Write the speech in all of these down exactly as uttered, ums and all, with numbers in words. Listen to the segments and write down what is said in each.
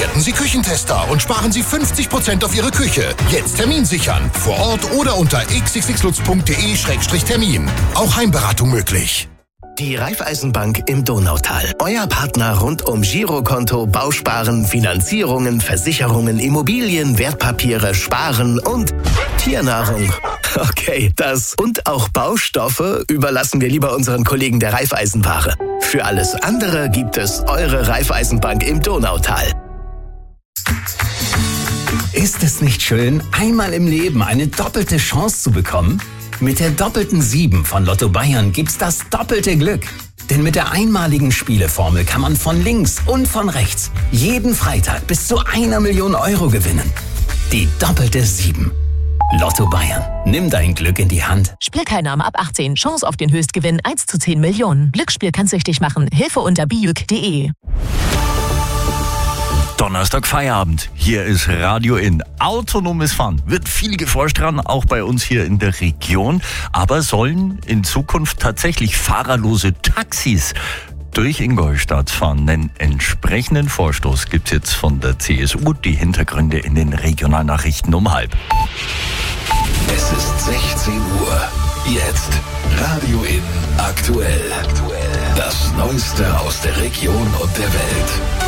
Werden Sie Küchentester und sparen Sie fünfzig Prozent auf Ihre Küche. Jetzt Termin sichern. Vor Ort oder unter x x x lutz punkt d e Schrägstrich Termin. Auch Heimberatung möglich. Die Raiffeisenbank im Donautal. Euer Partner rund um Girokonto, Bausparen, Finanzierungen, Versicherungen, Immobilien, Wertpapiere, Sparen und Tiernahrung. Okay, das und auch Baustoffe überlassen wir lieber unseren Kollegen der Raiffeisenware. Für alles andere gibt es eure Raiffeisenbank im Donautal. Ist es nicht schön, einmal im Leben eine doppelte Chance zu bekommen? Mit der doppelten sieben von Lotto Bayern gibt's das doppelte Glück. Denn mit der einmaligen Spieleformel kann man von links und von rechts jeden Freitag bis zu einer Million Euro gewinnen. Die doppelte sieben. Lotto Bayern. Nimm dein Glück in die Hand. Spielteilnahme ab achtzehn. Chance auf den Höchstgewinn eins zu zehn Millionen. Glücksspiel kann süchtig machen. Hilfe unter bijuk punkt de. Donnerstag Feierabend. Hier ist Radio In. Autonomes Fahren. Wird viel geforscht dran, auch bei uns hier in der Region. Aber sollen in Zukunft tatsächlich fahrerlose Taxis durch Ingolstadt fahren? Einen entsprechenden Vorstoß gibt's jetzt von der C S U. Die Hintergründe in den Regionalnachrichten um halb. Es ist sechzehn Uhr. Jetzt Radio In aktuell. Das Neueste aus der Region und der Welt.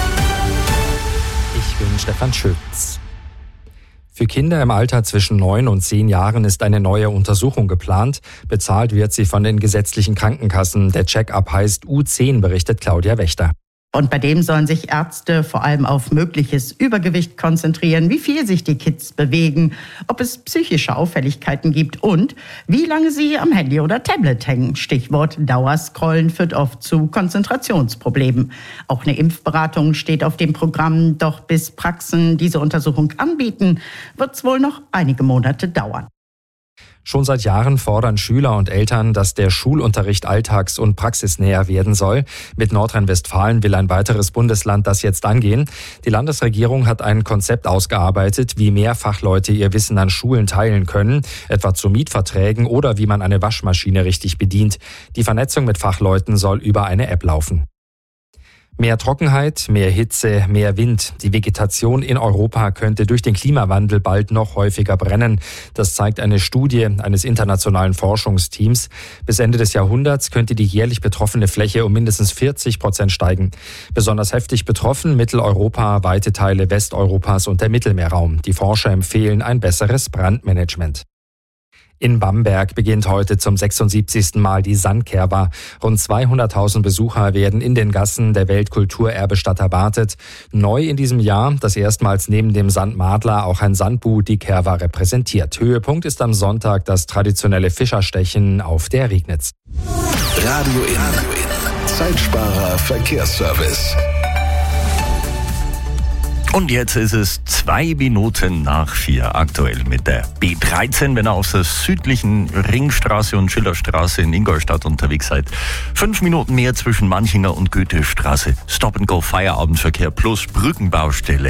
Ich bin Stefan Schütz. Für Kinder im Alter zwischen neun und zehn Jahren ist eine neue Untersuchung geplant. Bezahlt wird sie von den gesetzlichen Krankenkassen. Der Check-up heißt U zehn, berichtet Claudia Wächter. Und bei dem sollen sich Ärzte vor allem auf mögliches Übergewicht konzentrieren, wie viel sich die Kids bewegen, ob es psychische Auffälligkeiten gibt und wie lange sie am Handy oder Tablet hängen. Stichwort Dauerscrollen führt oft zu Konzentrationsproblemen. Auch eine Impfberatung steht auf dem Programm, doch bis Praxen diese Untersuchung anbieten, wird es wohl noch einige Monate dauern. Schon seit Jahren fordern Schüler und Eltern, dass der Schulunterricht alltags- und praxisnäher werden soll. Mit Nordrhein-Westfalen will ein weiteres Bundesland das jetzt angehen. Die Landesregierung hat ein Konzept ausgearbeitet, wie mehr Fachleute ihr Wissen an Schulen teilen können, etwa zu Mietverträgen oder wie man eine Waschmaschine richtig bedient. Die Vernetzung mit Fachleuten soll über eine App laufen. Mehr Trockenheit, mehr Hitze, mehr Wind. Die Vegetation in Europa könnte durch den Klimawandel bald noch häufiger brennen. Das zeigt eine Studie eines internationalen Forschungsteams. Bis Ende des Jahrhunderts könnte die jährlich betroffene Fläche um mindestens vierzig Prozent steigen. Besonders heftig betroffen Mitteleuropa, weite Teile Westeuropas und der Mittelmeerraum. Die Forscher empfehlen ein besseres Brandmanagement. In Bamberg beginnt heute zum sechsundsiebzigsten Mal die Sandkerwa. Rund zweihunderttausend Besucher werden in den Gassen der Weltkulturerbestadt erwartet. Neu in diesem Jahr, dass erstmals neben dem Sandmadler auch ein Sandbu die Kerwa repräsentiert. Höhepunkt ist am Sonntag das traditionelle Fischerstechen auf der Regnitz. Radio In. Zeitsparer Verkehrsservice. Und jetzt ist es zwei Minuten nach vier, aktuell mit der B dreizehn, wenn ihr auf der südlichen Ringstraße und Schillerstraße in Ingolstadt unterwegs seid. Fünf Minuten mehr zwischen Manchinger und Goethestraße. Stop-and-Go Feierabendverkehr plus Brückenbaustelle.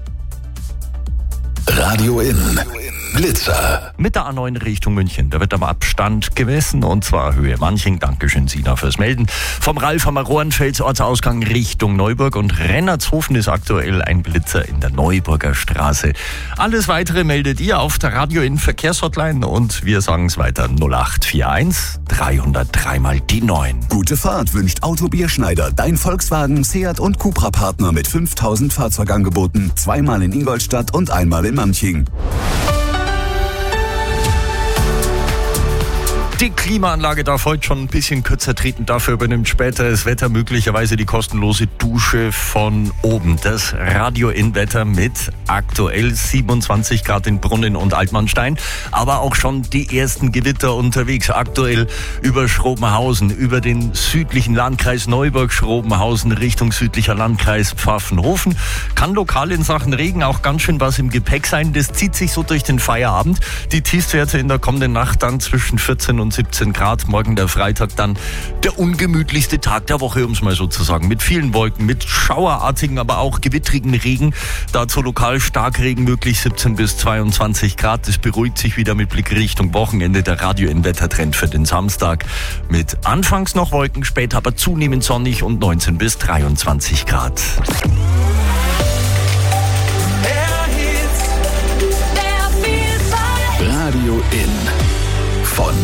Radio In. Blitzer. Mit der A neun Richtung München, da wird am Abstand gemessen und zwar Höhe Manching. Dankeschön, Sina, fürs Melden. Vom Ralfhammer Rohrenfels Ortsausgang Richtung Neuburg und Rennertshofen ist aktuell ein Blitzer in der Neuburger Straße. Alles Weitere meldet ihr auf der Radio In Verkehrshotline und wir sagen es weiter null acht vier eins drei null drei mal die neun. Gute Fahrt wünscht Auto Bierschneider, dein Volkswagen, Seat und Cupra-Partner mit fünftausend Fahrzeugangeboten. Zweimal in Ingolstadt und einmal in Manching. Die Klimaanlage darf heute schon ein bisschen kürzer treten, dafür übernimmt später das Wetter möglicherweise die kostenlose Dusche von oben. Das Radio-In-Wetter mit aktuell siebenundzwanzig Grad in Brunnen und Altmannstein, aber auch schon die ersten Gewitter unterwegs. Aktuell über Schrobenhausen, über den südlichen Landkreis Neuburg-Schrobenhausen Richtung südlicher Landkreis Pfaffenhofen. Kann lokal in Sachen Regen auch ganz schön was im Gepäck sein. Das zieht sich so durch den Feierabend. Die Tiefstwerte in der kommenden Nacht dann zwischen vierzehn und siebzehn Grad. Morgen der Freitag dann der ungemütlichste Tag der Woche, um es mal so zu sagen. Mit vielen Wolken, mit schauerartigen, aber auch gewittrigen Regen. Dazu lokal Starkregen möglich, siebzehn bis zweiundzwanzig Grad. Es beruhigt sich wieder mit Blick Richtung Wochenende. Der Radio-In-Wettertrend für den Samstag mit anfangs noch Wolken, später aber zunehmend sonnig und neunzehn bis dreiundzwanzig Grad.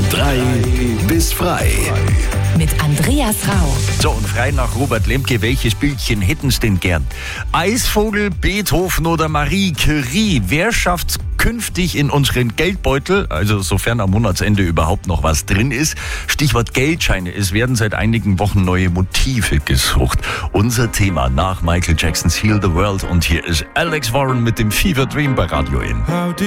drei bis frei. Mit Andreas Rau. So, und frei nach Robert Lemke, welches Bildchen hätten Sie denn gern? Eisvogel, Beethoven oder Marie Curie? Wer schafft's künftig in unseren Geldbeutel, also sofern am Monatsende überhaupt noch was drin ist? Stichwort Geldscheine. Es werden seit einigen Wochen neue Motive gesucht. Unser Thema nach Michael Jacksons Heal the World. Und hier ist Alex Warren mit dem Fever Dream bei Radio In.